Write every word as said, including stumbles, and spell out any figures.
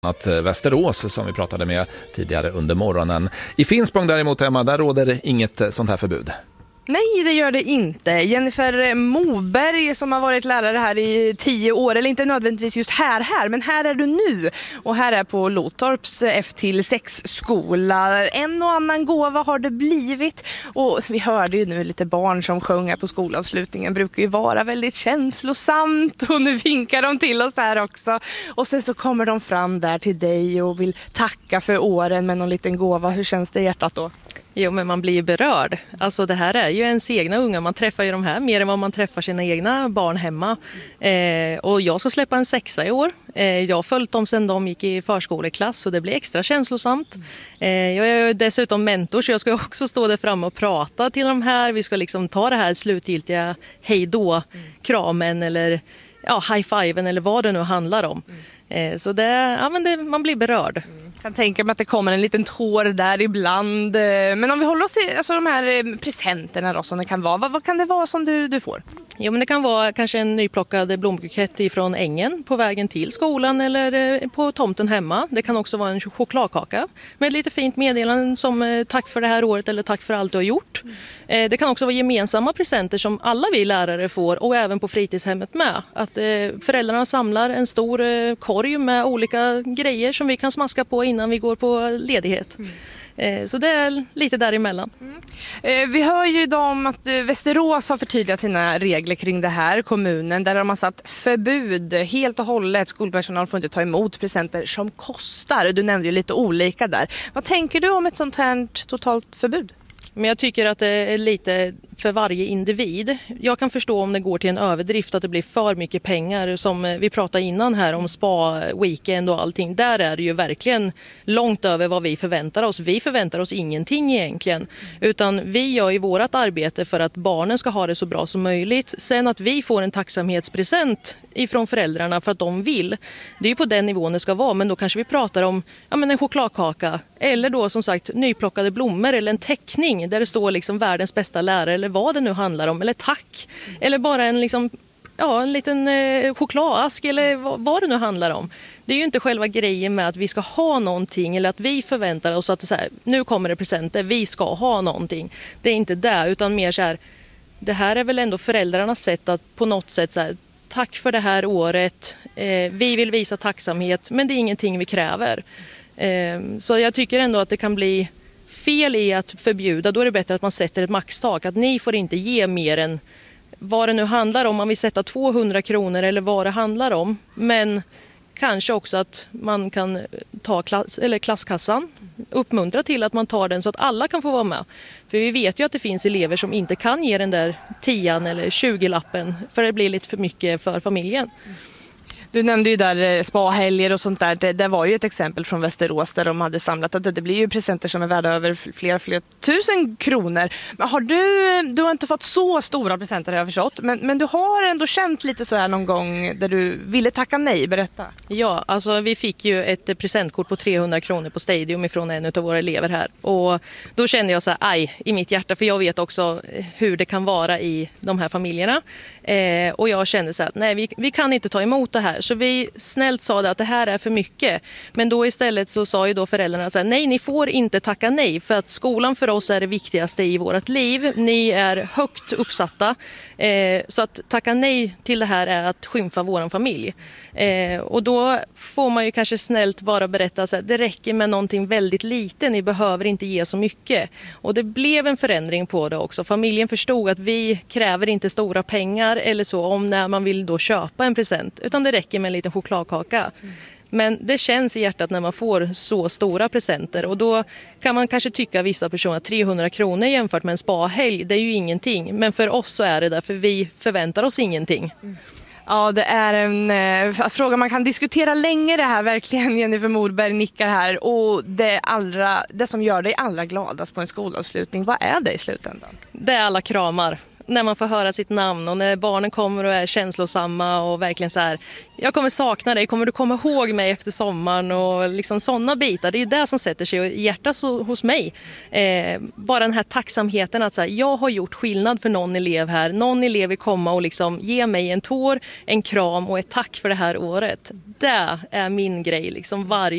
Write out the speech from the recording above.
Att Västerås som vi pratade med tidigare under morgonen. I Finspång däremot, Emma, där råder inget sånt här förbud. Nej, det gör det inte. Jennifer Moberg som har varit lärare här i tio år, eller inte nödvändigtvis just här, här, men här är du nu. Och här är på Lotorps F till sex skola. En och annan gåva har det blivit. Och vi hörde ju nu lite barn som sjunger på skolavslutningen. Brukar ju vara väldigt känslosamt. Och nu vinkar de till oss här också. Och sen så kommer de fram där till dig och vill tacka för åren med någon liten gåva. Hur känns det i hjärtat då? Jo, men man blir ju berörd. Alltså det här är ju ens egna unga. Man träffar ju de här mer än vad man träffar sina egna barn hemma. Eh, och jag ska släppa en sexa i år. Eh, jag har följt dem sedan de gick i förskoleklass och det blir extra känslosamt. Eh, jag är dessutom mentor så jag ska också stå där framme och prata till de här. Vi ska liksom ta det här slutgiltiga hej då, kramen eller ja, high-fiven eller vad det nu handlar om. Eh, så det, ja, men det, man blir berörd. Jag kan tänka mig att det kommer en liten tår där ibland. Men om vi håller oss till alltså, de här presenterna då, som det kan vara. Vad, vad kan det vara som du, du får? Jo, men det kan vara kanske en nyplockad blombukett ifrån ängen på vägen till skolan eller på tomten hemma. Det kan också vara en chokladkaka med lite fint meddelande som tack för det här året eller tack för allt du har gjort. Mm. Det kan också vara gemensamma presenter som alla vi lärare får och även på fritidshemmet med. Att föräldrarna samlar en stor korg med olika grejer som vi kan smaska på innan vi går på ledighet. Mm. Så det är lite däremellan. Mm. Vi hör ju idag om att Västerås har förtydligat sina regler kring det här. Kommunen där de har satt förbud helt och hållet. Skolpersonal får inte ta emot presenter som kostar. Du nämnde ju lite olika där. Vad tänker du om ett sånt här totalt förbud? Men jag tycker att det är lite för varje individ. Jag kan förstå om det går till en överdrift att det blir för mycket pengar som vi pratade innan här om spa, weekend och allting. Där är det ju verkligen långt över vad vi förväntar oss. Vi förväntar oss ingenting egentligen. Utan vi gör ju vårt arbete för att barnen ska ha det så bra som möjligt. Sen att vi får en tacksamhetspresent ifrån föräldrarna för att de vill. Det är ju på den nivån det ska vara. Men då kanske vi pratar om ja, men en chokladkaka. Eller då som sagt nyplockade blommor eller en teckning där det står liksom världens bästa lärare eller vad det nu handlar om. Eller tack. Eller bara en, liksom, ja, en liten eh, chokladask eller vad, vad det nu handlar om. Det är ju inte själva grejen med att vi ska ha någonting eller att vi förväntar oss att så här, nu kommer det presenter, vi ska ha någonting. Det är inte det utan mer så här, det här är väl ändå föräldrarnas sätt att på något sätt så här, tack för det här året, eh, vi vill visa tacksamhet men det är ingenting vi kräver. Eh, så jag tycker ändå att det kan bli fel i att förbjuda, då är det bättre att man sätter ett maxtak. Att ni får inte ge mer än vad det nu handlar om. Man vill sätta tvåhundra kronor eller vad det handlar om. Men kanske också att man kan ta klass, eller klasskassan. Uppmuntra till att man tar den så att alla kan få vara med. För vi vet ju att det finns elever som inte kan ge den där tian eller tjugo-lappen. För det blir lite för mycket för familjen. Du nämnde ju där spahelger och sånt där. Det, det var ju ett exempel från Västerås där de hade samlat att det, det blir ju presenter som är värda över flera, flera tusen kronor. Men har du, du har inte fått så stora presenter har jag förstått. Men, men du har ändå känt lite så här någon gång där du ville tacka nej, berätta. Ja, alltså vi fick ju ett presentkort på trehundra kronor på Stadium ifrån en av våra elever här. Och då kände jag så här, aj, i mitt hjärta. För jag vet också hur det kan vara i de här familjerna. Eh, och jag kände så här, nej vi, vi kan inte ta emot det här. Så vi snällt sa det att det här är för mycket. Men då istället så sa ju då föräldrarna så här, nej ni får inte tacka nej. För att skolan för oss är det viktigaste i vårt liv. Ni är högt uppsatta. Eh, så att tacka nej till det här är att skymfa våran familj. Eh, och då får man ju kanske snällt bara berätta så här, det räcker med någonting väldigt lite. Ni behöver inte ge så mycket. Och det blev en förändring på det också. Familjen förstod att vi kräver inte stora pengar eller så om när man vill då köpa en present. Utan det räcker med en liten chokladkaka. Mm. Men det känns i hjärtat när man får så stora presenter. Och då kan man kanske tycka vissa personer att trehundra kronor jämfört med en spahelg, det är ju ingenting. Men för oss så är det där, för vi förväntar oss ingenting. Mm. Ja, det är en äh, fråga man kan diskutera länge det här verkligen. Jennifer Moberg nickar här. Och det, allra, det som gör dig allra gladast på en skolavslutning, vad är det i slutändan? Det är alla kramar. När man får höra sitt namn och när barnen kommer och är känslosamma och verkligen så här, jag kommer sakna dig, kommer du komma ihåg mig efter sommaren och liksom sådana bitar, det är ju det som sätter sig i hjärtat hos mig. Eh, bara den här tacksamheten att så här, jag har gjort skillnad för någon elev här, någon elev vill komma och liksom ge mig en tår, en kram och ett tack för det här året. Det är min grej liksom varje